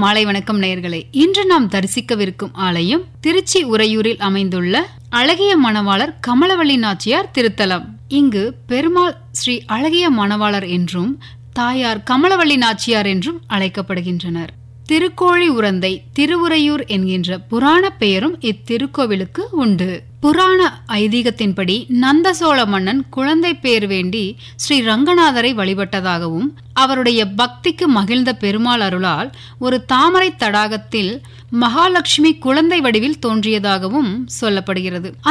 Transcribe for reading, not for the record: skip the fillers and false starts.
மாலை வணக்கம் நேயர்களே. இன்று நாம் தரிசிக்கவிருக்கும் ஆலயம் திருச்சி உறையூரில் அமைந்துள்ள அழகிய மணவாளர் கமலவள்ளி நாச்சியார் திருத்தலம். இங்கு பெருமாள் ஸ்ரீ அழகிய மணவாளர் என்றும் தாயார் கமலவள்ளி நாச்சியார் என்றும் அழைக்கப்படுகின்றனர். திருக்கோழி உரந்தை திருவுறையூர் என்கின்ற புராண பெயரும் இத்திருக்கோவிலுக்கு உண்டு. புராண ஐதீகத்தின்படி நந்தசோழ மன்னன் குழந்தை பேர் வேண்டி ஸ்ரீ ரங்கநாதரை வழிபட்டதாகவும் அவருடைய பக்திக்கு மகிழ்ந்த பெருமாள் அருளால் ஒரு தாமரை தடாகத்தில் மகாலட்சுமி குழந்தை வடிவில் தோன்றியதாகவும் சொல்லப்படுகிறது.